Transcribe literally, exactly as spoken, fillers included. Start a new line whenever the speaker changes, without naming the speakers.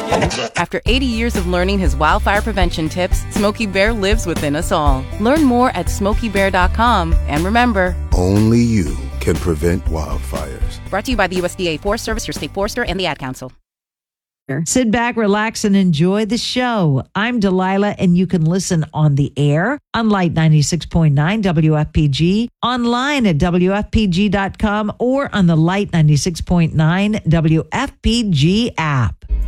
After eighty years of learning his wildfire prevention tips, Smokey Bear lives within us all. Learn more at smokey bear dot com. And remember,
only you can prevent wildfires.
Brought to you by the U S D A Forest Service, your state forester, and the Ad Council.
Sit back, relax, and enjoy the show. I'm Delilah, and you can listen on the air on Light ninety-six point nine W F P G, online at W F P G dot com, or on the Light ninety-six point nine W F P G app.